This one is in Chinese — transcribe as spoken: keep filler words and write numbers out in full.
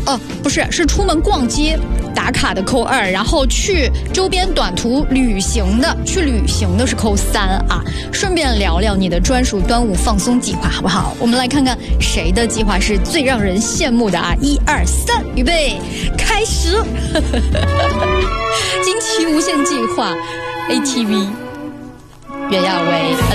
哦，不是，是出门逛街打卡的扣二，然后去周边短途旅行的，去旅行的是扣三啊。顺便聊聊你的专属端午放松计划，好不好？我们来看看谁的计划是最让人羡慕的啊！一二三，预备，开始！惊奇无限计划 ，A T V， 袁娅维。